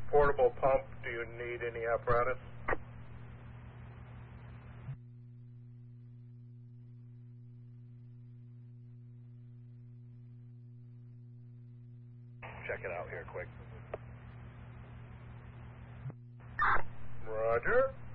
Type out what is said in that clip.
portable pump. Do you need any apparatus? Check it out here quick. Roger.